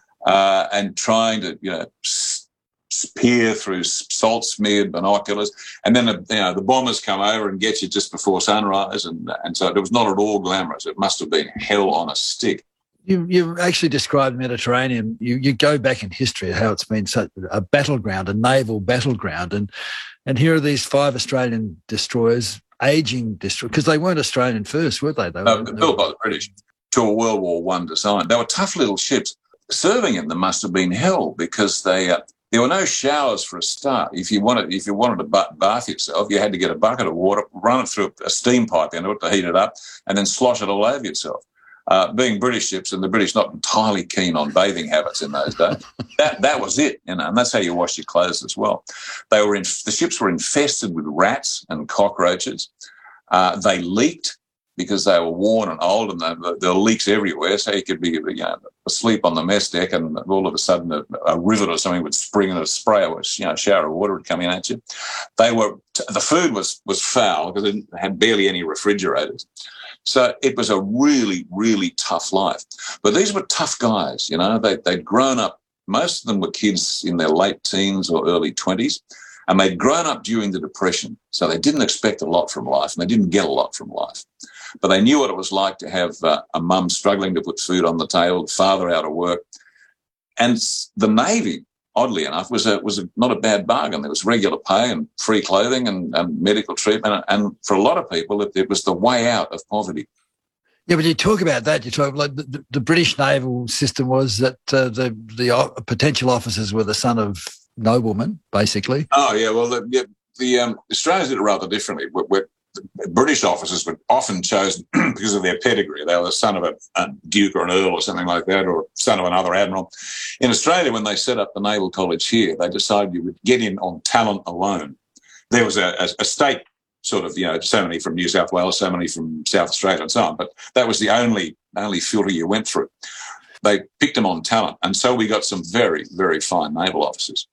uh, and trying to, you know, s- peer through salt-smeared binoculars. And then, the, you know, the bombers come over and get you just before sunrise. And, and so it was not at all glamorous. It must have been hell on a stick. You, you actually described the Mediterranean. You, you go back in history how it's been such a battleground, a naval battleground. And, and here are these five Australian destroyers, aging destroyers, because they weren't Australian first, were they? They were, Uh, built by the British to a World War One design. They were tough little ships. Serving in them must have been hell because they uh, there were no showers for a start. If you wanted, if you wanted to ba- bath yourself, you had to get a bucket of water, run it through a steam pipe into it to heat it up, and then slosh it all over yourself. Uh, being British ships, and the British not entirely keen on bathing habits in those days, that that was it, you know, and that's how you wash your clothes as well. They were in, the ships were infested with rats and cockroaches. Uh, they leaked because they were worn and old, and they, there were leaks everywhere. So you could be, you know, asleep on the mess deck, and all of a sudden a, a rivet or something would spring and a spray or you know, a shower of water would come in at you. They were the food was was foul because it had barely any refrigerators. So it was a really, really tough life. But these were tough guys, you know. They, they'd grown up. Most of them were kids in their late teens or early twenties, and they'd grown up during the Depression. So they didn't expect a lot from life, and they didn't get a lot from life. But they knew what it was like to have uh, a mum struggling to put food on the table, father out of work. And the Navy, oddly enough, was a, was a, not a bad bargain. There was regular pay and free clothing and, and medical treatment. And for a lot of people, it, it was the way out of poverty. Yeah, but you talk about that. You talk like the, the British naval system was that uh, the the uh, potential officers were the son of noblemen, basically. Oh yeah, well the yeah, the um, Australians did it rather differently. We're, we're, British officers were often chosen because of their pedigree. They were the son of a, a duke or an earl or something like that, or son of another admiral. In Australia, when they set up the Naval College here, they decided you would get in on talent alone. There was a, a, a state sort of, you know, so many from New South Wales, so many from South Australia and so on, but that was the only only filter you went through. They picked them on talent, and so we got some very, very fine naval officers.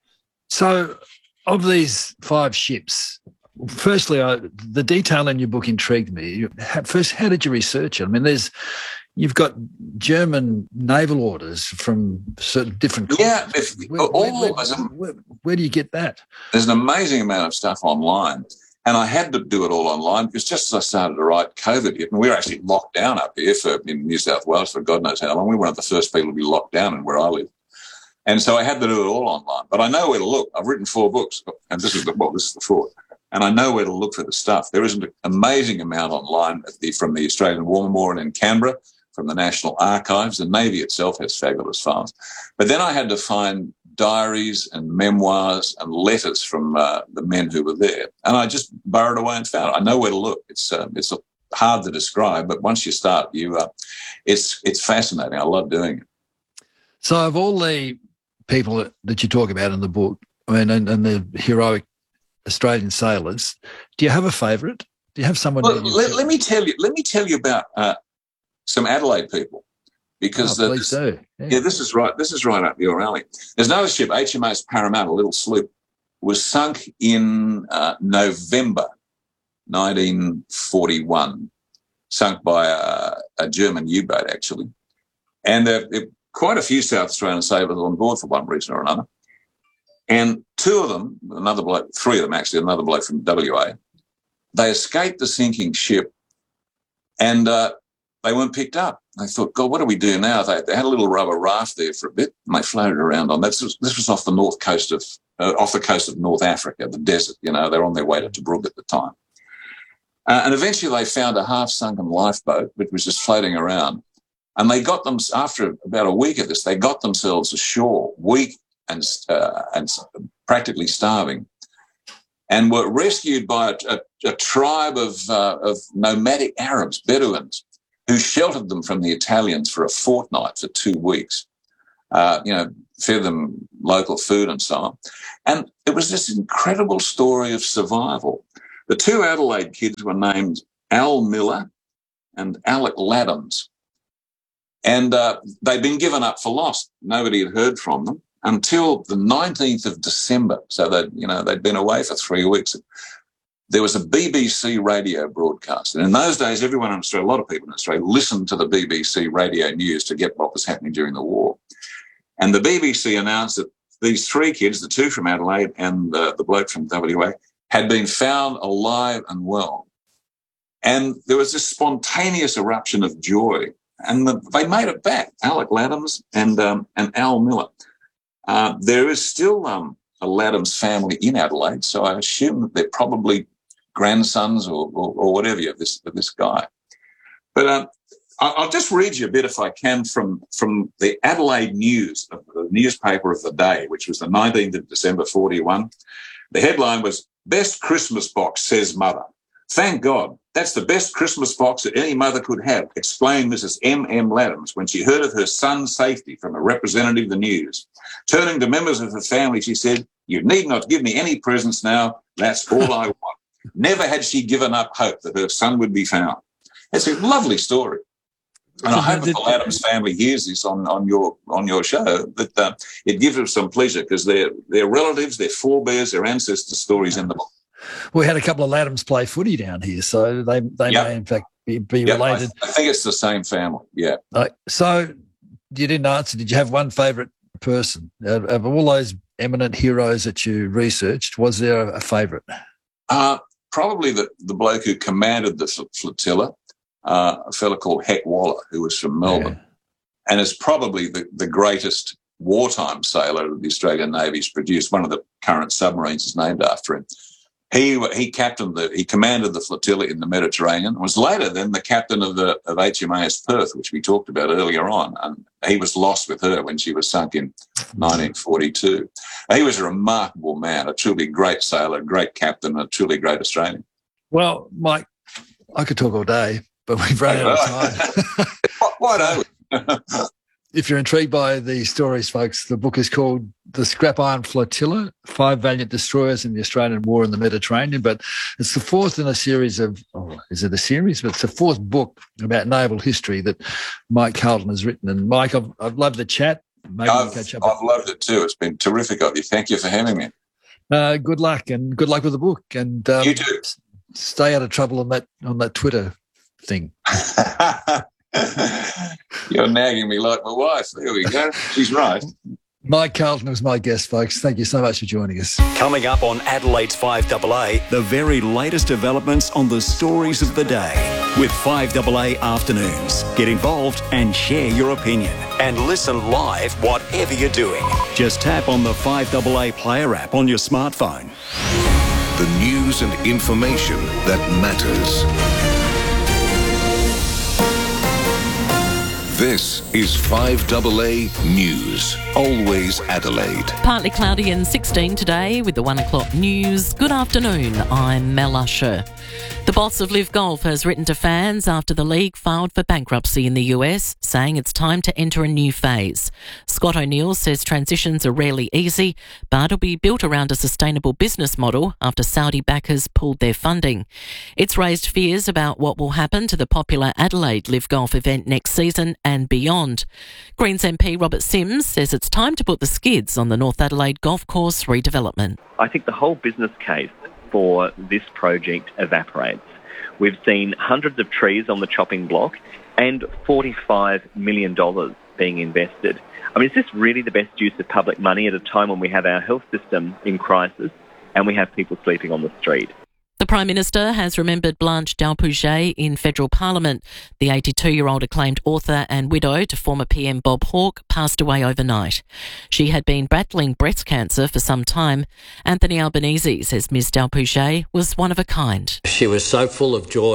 So of these five ships, firstly, I, the detail in your book intrigued me. First, how did you research it? I mean, there's you've got German naval orders from certain different countries. Yeah, if, where, all, where, where, where, where do you get that? There's an amazing amount of stuff online, and I had to do it all online because just as I started to write, COVID hit, and we were actually locked down up here for, in New South Wales for God knows how long. We were one of the first people to be locked down in where I live. And so I had to do it all online. But I know where to look. I've written four books, and this is the, well, this is the fourth. And I know where to look for the stuff. There is an amazing amount online at the, from the Australian War Memorial in Canberra, from the National Archives. The Navy itself has fabulous files. But then I had to find diaries and memoirs and letters from uh, the men who were there. And I just burrowed away and found it. I know where to look. It's uh, it's hard to describe, but once you start, you uh, it's it's fascinating. I love doing it. So of all the people that, that you talk about in the book, I mean, and, and the heroic Australian sailors, do you have a favourite? Do you have someone? Well, let, let me tell you. Let me tell you about uh, some Adelaide people, because oh, uh, please this, do. Yeah. Yeah. yeah, this is right. This is right up your alley. There's another ship, H M S Parramatta, a little sloop, was sunk in uh, November nineteen forty-one, sunk by a, a German U-boat actually, and there, there quite a few South Australian sailors on board for one reason or another. And two of them, another bloke, three of them actually, another bloke from W A, they escaped the sinking ship, and uh, they weren't picked up. They thought, God, what do we do now? They, they had a little rubber raft there for a bit, and they floated around on that. This was, this was off the north coast of uh, off the coast of North Africa, the desert. You know, they're on their way to Tobruk at the time, uh, and eventually they found a half-sunken lifeboat which was just floating around. And they got them, after about a week of this, they got themselves ashore, weak and, uh, and practically starving, and were rescued by a, a, a tribe of, uh, of nomadic Arabs, Bedouins, who sheltered them from the Italians for a fortnight, for two weeks, uh, you know, fed them local food and so on. And it was this incredible story of survival. The two Adelaide kids were named Al Miller and Alec Laddams. And uh, they'd been given up for lost. Nobody had heard from them until the nineteenth of December. So they'd, you know, they'd been away for three weeks. There was a B B C radio broadcast. And in those days, everyone in Australia, a lot of people in Australia, listened to the B B C radio news to get what was happening during the war. And the B B C announced that these three kids, the two from Adelaide and uh, the bloke from W A, had been found alive and well. And there was this spontaneous eruption of joy. And the, they made it back, Alec Laddams and um, and Al Miller. Uh, there is still um, a Laddams family in Adelaide, so I assume that they're probably grandsons or, or, or whatever of this, of this guy. But um, I'll just read you a bit, if I can, from, from the Adelaide News, the newspaper of the day, which was the nineteenth of December, forty-one. The headline was, "Best Christmas Box, Says Mother. Thank God, that's the best Christmas box that any mother could have," exclaimed Missus M M Laddams when she heard of her son's safety from a representative of the news. Turning to members of her family, she said, "You need not give me any presents now. That's all I want." Never had she given up hope that her son would be found. It's a lovely story. And I hope that the Laddams family hears this on, on your on your show, that uh, it gives them some pleasure, because their their relatives, their forebears, their ancestors' stories in the book. We had a couple of Laddams play footy down here, so they they Yep. may in fact be, be Yep, related. I, I think it's the same family, yeah. Uh, so you didn't answer. Did you have one favourite person of, of all those eminent heroes that you researched? Was there a favourite? Uh, probably the, the bloke who commanded the fl- flotilla, uh, a fellow called Heck Waller, who was from Melbourne, yeah. and is probably the, the greatest wartime sailor that the Australian Navy's produced. One of the current submarines is named after him. He he captained the he commanded the flotilla in the Mediterranean. Was later then the captain of the of H M A S Perth, which we talked about earlier on, and he was lost with her when she was sunk in nineteen forty-two. He was a remarkable man, a truly great sailor, great captain, a truly great Australian. Well, Mike, I could talk all day, but we've run out of time. Why don't we? If you're intrigued by these stories, folks, the book is called The Scrap Iron Flotilla, Five Valiant Destroyers in the Australian War in the Mediterranean. But it's the fourth in a series of, oh, is it a series? But it's the fourth book about naval history that Mike Carlton has written. And Mike, I've, I've loved the chat. Maybe I've, we'll catch up. I've loved it too. It's been terrific of you. Thank you for having me. Uh, good luck, and good luck with the book. And um, you too. Stay out of trouble on that on that Twitter thing. You're nagging me like my wife. There we go. She's right. Mike Carlton was my guest, folks. Thank you so much for joining us. Coming up on Adelaide's five A A, the very latest developments on the stories of the day with five A A Afternoons. Get involved and share your opinion. And listen live whatever you're doing. Just tap on the five A A Player app on your smartphone. The news and information that matters. This is five A A News. Always Adelaide. Partly cloudy and sixteen today with the one o'clock news. Good afternoon, I'm Mel Usher. The boss of Live Golf has written to fans after the league filed for bankruptcy in the U S, saying it's time to enter a new phase. Scott O'Neill says transitions are rarely easy, but it'll be built around a sustainable business model after Saudi backers pulled their funding. It's raised fears about what will happen to the popular Adelaide Live Golf event next season and beyond. Greens M P Robert Sims says it's time to put the skids on the North Adelaide Golf Course redevelopment. I think the whole business case for this project evaporates. We've seen hundreds of trees on the chopping block and forty-five million dollars being invested. I mean, is this really the best use of public money at a time when we have our health system in crisis and we have people sleeping on the street? The Prime Minister has remembered Blanche Dalpouget in federal parliament. The eighty-two-year-old acclaimed author and widow to former P M Bob Hawke passed away overnight. She had been battling breast cancer for some time. Anthony Albanese says Miss Dalpouget was one of a kind. She was so full of joy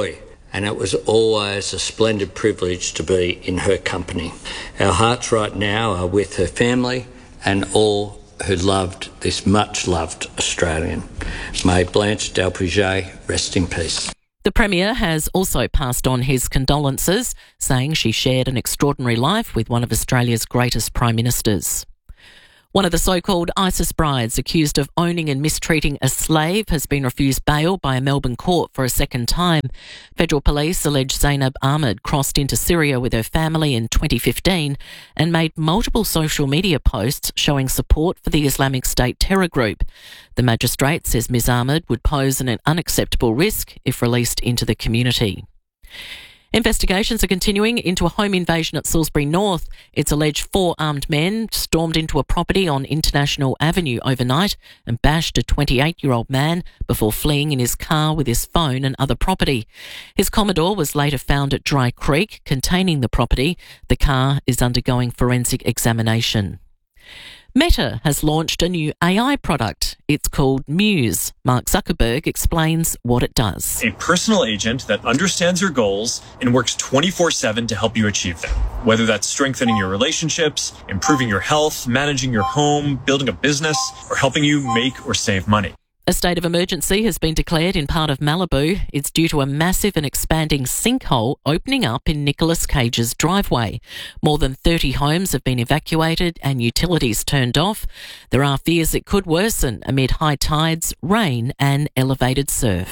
and it was always a splendid privilege to be in her company. Our hearts right now are with her family and all who loved this much-loved Australian. May Blanche Delpouget rest in peace. The Premier has also passed on his condolences, saying she shared an extraordinary life with one of Australia's greatest Prime Ministers. One of the so-called ISIS brides accused of owning and mistreating a slave has been refused bail by a Melbourne court for a second time. Federal police allege Zainab Ahmed crossed into Syria with her family in twenty fifteen and made multiple social media posts showing support for the Islamic State terror group. The magistrate says Miz Ahmed would pose an unacceptable risk if released into the community. Investigations are continuing into a home invasion at Salisbury North. It's alleged four armed men stormed into a property on International Avenue overnight and bashed a twenty-eight-year-old man before fleeing in his car with his phone and other property. His Commodore was later found at Dry Creek containing the property. The car is undergoing forensic examination. Meta has launched a new A I product. It's called Muse. Mark Zuckerberg explains what it does. A personal agent that understands your goals and works twenty-four seven to help you achieve them. Whether that's strengthening your relationships, improving your health, managing your home, building a business, or helping you make or save money. A state of emergency has been declared in part of Malibu. It's due to a massive and expanding sinkhole opening up in Nicolas Cage's driveway. More than thirty homes have been evacuated and utilities turned off. There are fears it could worsen amid high tides, rain and elevated surf.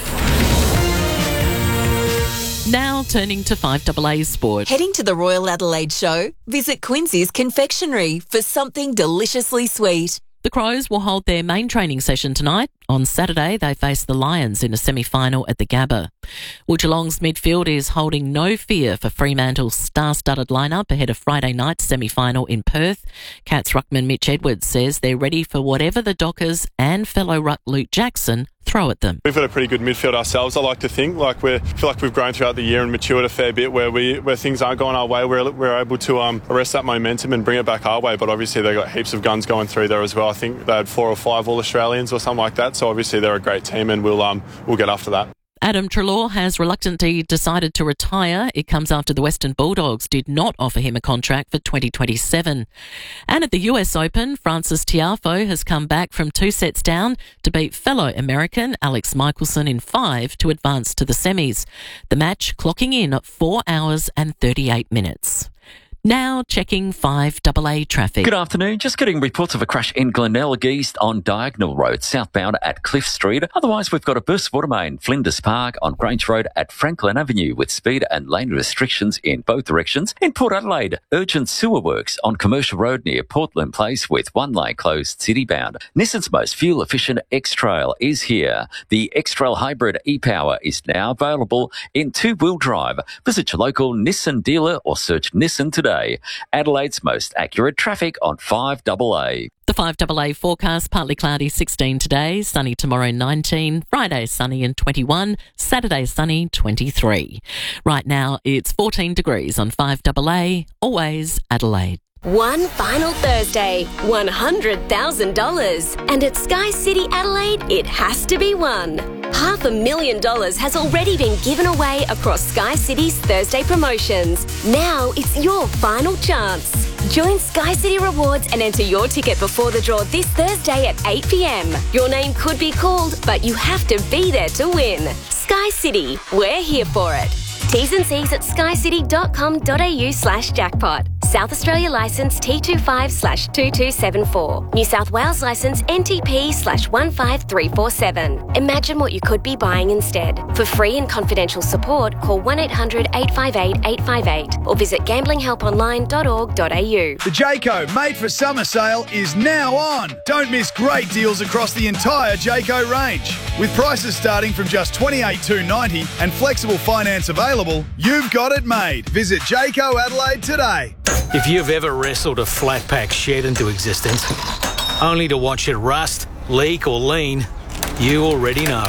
Now turning to five A A Sport. Heading to the Royal Adelaide Show? Visit Quincy's Confectionery for something deliciously sweet. The Crows will hold their main training session tonight. On Saturday, they face the Lions in a semi-final at the Gabba. Well, Geelong's midfield is holding no fear for Fremantle's star-studded lineup ahead of Friday night's semi-final in Perth. Cats ruckman Mitch Edwards says they're ready for whatever the Dockers and fellow ruck Luke Jackson throw at them. We've got a pretty good midfield ourselves, I like to think. Like we feel like we've grown throughout the year and matured a fair bit where we where things aren't going our way, we're, we're able to um, arrest that momentum and bring it back our way. But obviously they've got heaps of guns going through there as well. I think they had four or five All-Australians or something like that. So obviously they're a great team and we'll um we'll get after that. Adam Treloar has reluctantly decided to retire. It comes after the Western Bulldogs did not offer him a contract for twenty twenty-seven. And at the U S Open, Frances Tiafoe has come back from two sets down to beat fellow American Alex Michelson in five to advance to the semis. The match clocking in at four hours and thirty-eight minutes. Now checking five A A traffic. Good afternoon. Just getting reports of a crash in Glenelg East on Diagonal Road, southbound at Cliff Street. Otherwise, we've got a burst water main, Flinders Park on Grange Road at Franklin Avenue with speed and lane restrictions in both directions. In Port Adelaide, urgent sewer works on Commercial Road near Portland Place with one lane closed citybound. Nissan's most fuel-efficient X-Trail is here. The X-Trail Hybrid e-Power is now available in two-wheel drive. Visit your local Nissan dealer or search Nissan today. Adelaide's most accurate traffic on five A A. The five A A forecast, partly cloudy sixteen today, sunny tomorrow nineteen, Friday sunny and twenty-one, Saturday sunny twenty-three. Right now it's fourteen degrees on five A A, always Adelaide. One final Thursday, one hundred thousand dollars. And at Sky City Adelaide, it has to be won. Half a million dollars has already been given away across Sky City's Thursday promotions. Now it's your final chance. Join Sky City Rewards and enter your ticket before the draw this Thursday at eight p m. Your name could be called, but you have to be there to win. Sky City, we're here for it. T's and C's at skycity.com.au slash jackpot. South Australia licence T twenty-five slash two two seven four. New South Wales licence N T P slash one five three four seven. Imagine what you could be buying instead. For free and confidential support, call one eight hundred eight five eight eight five eight or visit gambling help online dot org dot a u. The Jayco Made for Summer sale is now on. Don't miss great deals across the entire Jayco range. With prices starting from just twenty-eight thousand two hundred ninety dollars and flexible finance available, you've got it made. Visit Jayco Adelaide today. If you've ever wrestled a flat pack shed into existence, only to watch it rust, leak or lean, you already know.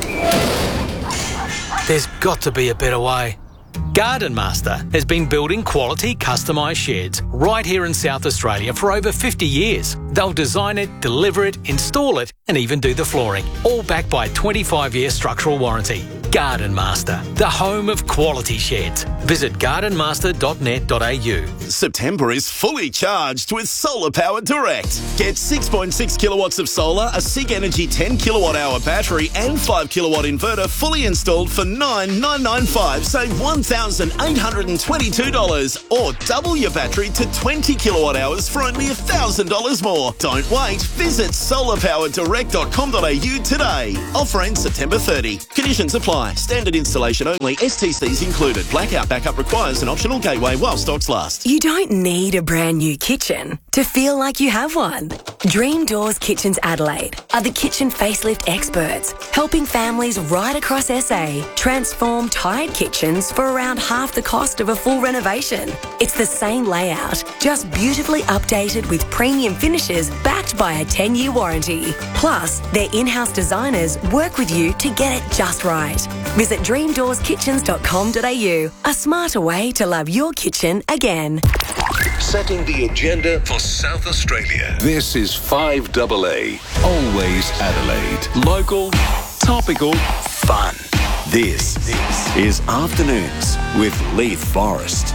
There's got to be a better way. Garden Master has been building quality customised sheds right here in South Australia for over fifty years. They'll design it, deliver it, install it and even do the flooring, all backed by a twenty-five year structural warranty. Garden Master, the home of quality sheds. Visit garden master dot net dot a u. September is fully charged with Solar Power Direct. Get six point six kilowatts of solar, a SIG Energy ten kilowatt hour battery and five kilowatt inverter fully installed for nine thousand nine hundred ninety-five dollars. Save one thousand eight hundred twenty-two dollars or double your battery to twenty kilowatt hours for only one thousand dollars more. Don't wait. Visit solar power direct dot com dot a u today. Offer ends September thirtieth. Conditions apply. Standard installation only. S T Cs included. Blackout backup requires an optional gateway while stocks last. You don't need a brand new kitchen to feel like you have one. Dream Doors Kitchens Adelaide are the kitchen facelift experts, helping families right across S A transform tired kitchens for around half the cost of a full renovation. It's the same layout, just beautifully updated with premium finishes backed by a ten-year warranty. Plus, their in-house designers work with you to get it just right. Visit dream doors kitchens dot com dot a u, a smarter way to love your kitchen again. Setting the agenda for South Australia. This is five double A. Always Adelaide. Local, topical, fun. This, this is Afternoons with Leith Forrest.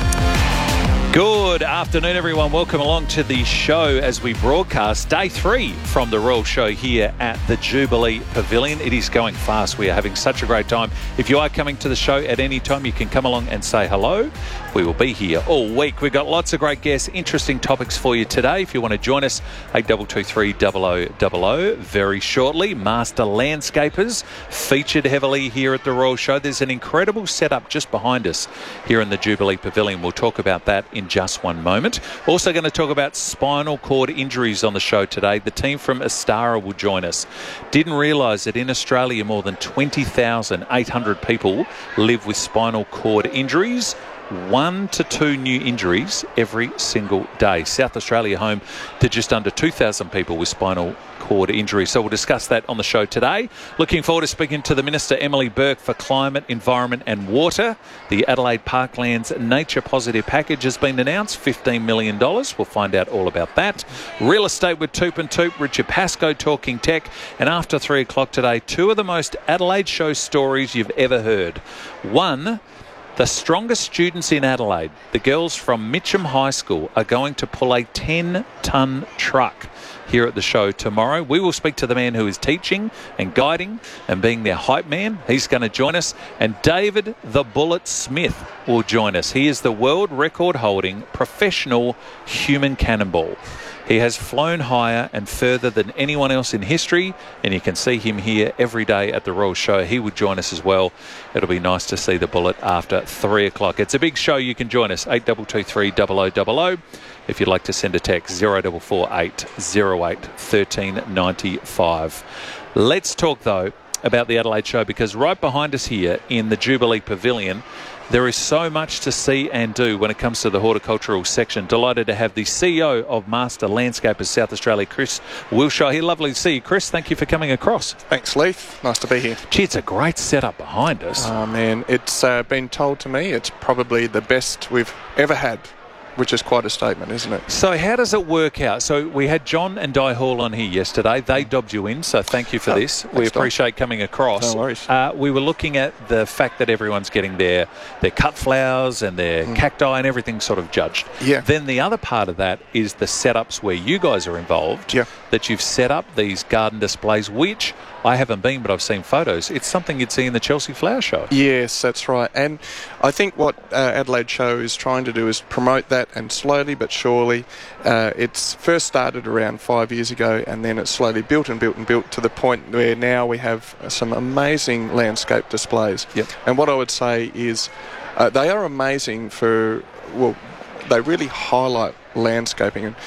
Good afternoon, everyone. Welcome along to the show as we broadcast day three from the Royal Show here at the Jubilee Pavilion. It is going fast. We are having such a great time. If you are coming to the show at any time, you can come along and say hello. We will be here all week. We've got lots of great guests, interesting topics for you today. If you want to join us, eight two two three, zero zero zero zero. Very shortly, Master Landscapers featured heavily here at the Royal Show. There's an incredible setup just behind us here in the Jubilee Pavilion. We'll talk about that in just one moment. Also going to talk about spinal cord injuries on the show today. The team from Astara will join us. Didn't realise that in Australia more than twenty thousand eight hundred people live with spinal cord injuries. One to two new injuries every single day. South Australia home to just under two thousand people with spinal cord injury. So we'll discuss that on the show today. Looking forward to speaking to the Minister Emily Burke for Climate, Environment and Water. The Adelaide Parklands Nature Positive Package has been announced, fifteen million dollars. We'll find out all about that. Real estate with Toop and Toop, Richard Pascoe talking tech. And after three o'clock today, two of the most Adelaide Show stories you've ever heard. One, the strongest students in Adelaide, the girls from Mitcham High School, are going to pull a ten-tonne truck here at the show tomorrow. We will speak to the man who is teaching and guiding and being their hype man. He's going to join us. And David the Bullet Smith will join us. He is the world record holding professional human cannonball. He has flown higher and further than anyone else in history, and you can see him here every day at the Royal Show. He would join us as well. It'll be nice to see the Bullet after three o'clock. It's a big show. You can join us, eight two two three, zero zero zero zero. If you'd like to send a text, zero four four eight, zero eight, one three nine five. Let's talk, though, about the Adelaide Show, because right behind us here in the Jubilee Pavilion, there is so much to see and do when it comes to the horticultural section. Delighted to have the C E O of Master Landscapers South Australia, Chris Wilshire here. Lovely to see you, Chris. Thank you for coming across. Thanks, Leith. Nice to be here. Gee, it's a great setup behind us. Oh, man. It's uh, been told to me it's probably the best we've ever had, which is quite a statement, isn't it? So how does it work out? So we had John and Di Hall on here yesterday. They dobbed you in, so thank you for oh, this. We appreciate Don. coming across. No worries. Uh, we were looking at the fact that everyone's getting their, their cut flowers and their mm. cacti and everything sort of judged. Yeah. Then the other part of that is the setups where you guys are involved, yeah. that you've set up these garden displays, which I haven't been, but I've seen photos. It's something you'd see in the Chelsea Flower Show. Yes, that's right. And I think what uh, Adelaide Show is trying to do is promote that, and slowly but surely, uh, it's first started around five years ago, and then it's slowly built and built and built to the point where now we have some amazing landscape displays. Yep. And what I would say is uh, they are amazing for, well, they really highlight landscaping. And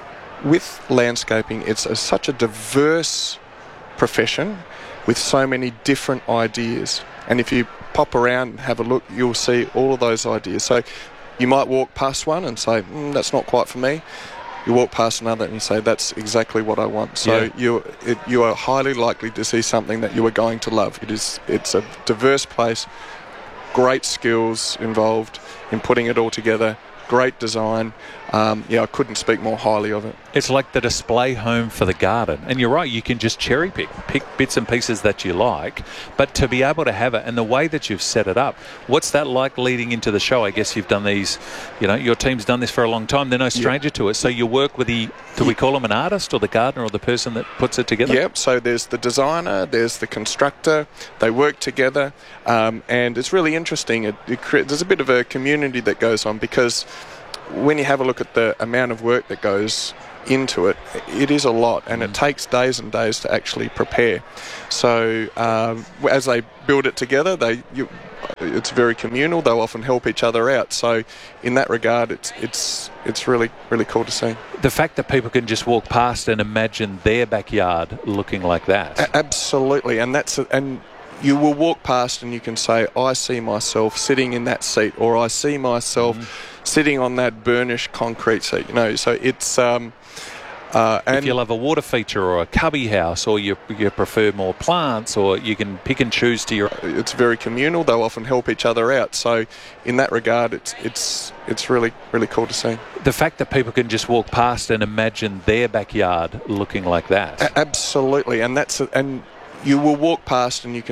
with landscaping, it's a, such a diverse profession with so many different ideas, and if you pop around and have a look, you'll see all of those ideas. So you might walk past one and say, mm, that's not quite for me. You walk past another and you say, that's exactly what I want. So yeah. you it, you are highly likely to see something that you are going to love. It is it's a diverse place, great skills involved in putting it all together, great design. um, yeah, I couldn't speak more highly of it. It's like the display home for the garden. And you're right, you can just cherry pick, pick bits and pieces that you like, but to be able to have it and the way that you've set it up, what's that like leading into the show? I guess you've done these, you know, your team's done this for a long time. They're no stranger yeah. to it. So you work with the, do we call them an artist or the gardener or the person that puts it together? Yep, so there's the designer, there's the constructor, they work together, um, and it's really interesting. It, it cre- there's a bit of a community that goes on, because when you have a look at the amount of work that goes into it, it is a lot, and it takes days and days to actually prepare. So um, as they build it together, they you, it's very communal. They'll often help each other out. So in that regard, it's it's it's really really cool to see. The fact that people can just walk past and imagine their backyard looking like that. A- absolutely, and that's a, and. You will walk past and you can say, I see myself sitting in that seat, or I see myself mm. sitting on that burnished concrete seat. You know, so it's... Um, uh, and if you love a water feature or a cubby house, or you, you prefer more plants, or you can pick and choose to your... It's very communal. They'll often help each other out. So in that regard, it's it's it's really, really cool to see. The fact that people can just walk past and imagine their backyard looking like that. A- absolutely. And that's... A, and you will walk past and you can